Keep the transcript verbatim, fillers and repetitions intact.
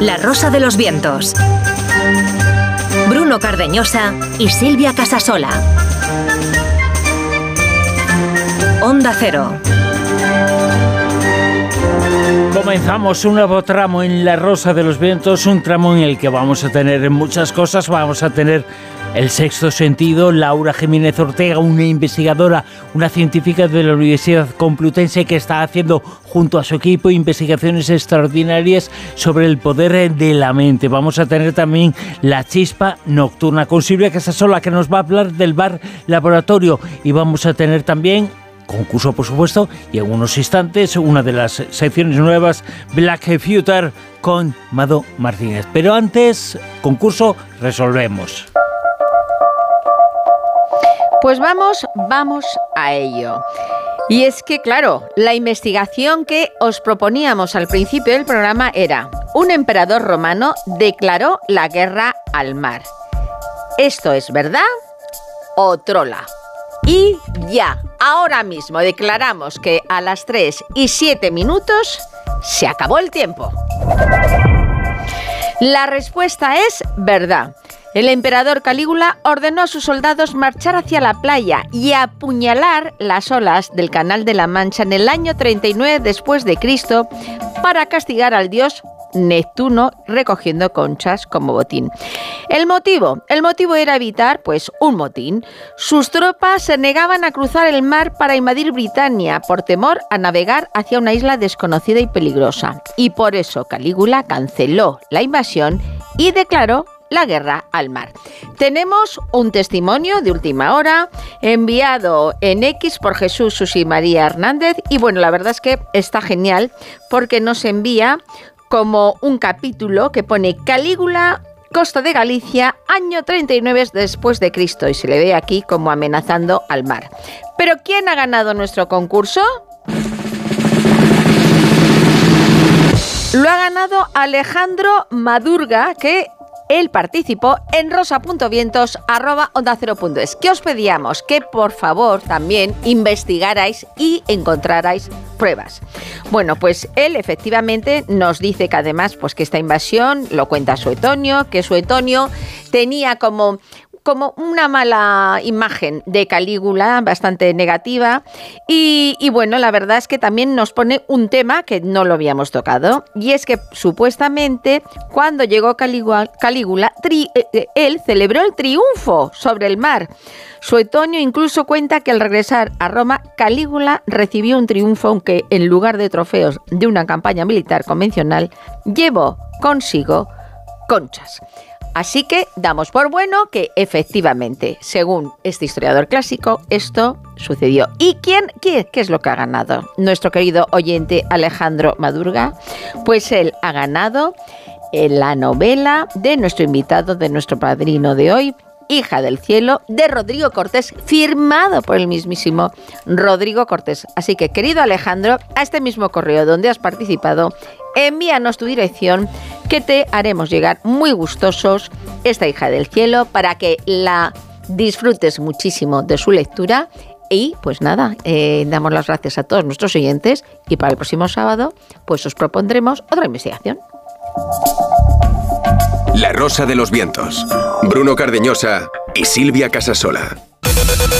La Rosa de los Vientos. Bruno Cardeñosa y Silvia Casasola. Onda Cero. Comenzamos un nuevo tramo en La Rosa de los Vientos, un tramo en el que vamos a tener muchas cosas. Vamos a tener el sexto sentido. Laura Jiménez Ortega, una investigadora, una científica de la Universidad Complutense que está haciendo junto a su equipo investigaciones extraordinarias sobre el poder de la mente. Vamos a tener también la chispa nocturna con Silvia Casasola, que nos va a hablar del bar laboratorio, y vamos a tener también concurso, por supuesto, y en unos instantes una de las secciones nuevas, Black Future, con Mado Martínez. Pero antes, concurso, resolvemos. Pues vamos, vamos a ello. Y es que, claro, la investigación que os proponíamos al principio del programa era: un emperador romano declaró la guerra al mar. ¿Esto es verdad o trola? Y ya, ahora mismo declaramos que a las tres y siete minutos se acabó el tiempo. La respuesta es verdad. El emperador Calígula ordenó a sus soldados marchar hacia la playa y apuñalar las olas del Canal de la Mancha en el año treinta y nueve después de Cristo para castigar al dios Neptuno, recogiendo conchas como botín. El motivo, el motivo era evitar, pues, un motín. Sus tropas se negaban a cruzar el mar para invadir Britania por temor a navegar hacia una isla desconocida y peligrosa. Y por eso Calígula canceló la invasión y declaró la guerra al mar. Tenemos un testimonio de última hora enviado en X por Jesús Susi María Hernández, y bueno, la verdad es que está genial porque nos envía como un capítulo que pone Calígula, costa de Galicia, año treinta y nueve después de Cristo, y se le ve aquí como amenazando al mar. ¿Pero quién ha ganado nuestro concurso? Lo ha ganado Alejandro Madurga, que él participó en rosa punto vientos arroba onda cero punto es. Que os pedíamos que por favor también investigarais y encontrarais pruebas. Bueno, pues él efectivamente nos dice que además, pues que esta invasión, lo cuenta Suetonio, que Suetonio tenía como como una mala imagen de Calígula, bastante negativa, y, y bueno, la verdad es que también nos pone un tema que no lo habíamos tocado, y es que supuestamente cuando llegó Calígula, Calígula tri, eh, él celebró el triunfo sobre el mar. Suetonio incluso cuenta que al regresar a Roma, Calígula recibió un triunfo, aunque en lugar de trofeos de una campaña militar convencional, llevó consigo conchas. Así que damos por bueno que efectivamente, según este historiador clásico, esto sucedió. ¿Y quién, quién, qué es lo que ha ganado? Nuestro querido oyente Alejandro Madurga, pues él ha ganado la novela de nuestro invitado, de nuestro padrino de hoy, Hija del Cielo, de Rodrigo Cortés, firmado por el mismísimo Rodrigo Cortés. Así que, querido Alejandro, a este mismo correo donde has participado, envíanos tu dirección, que te haremos llegar muy gustosos esta Hija del Cielo para que la disfrutes muchísimo de su lectura. Y pues nada, eh, damos las gracias a todos nuestros oyentes, y para el próximo sábado pues os propondremos otra investigación. La Rosa de los Vientos. Bruno Cardeñosa y Silvia Casasola.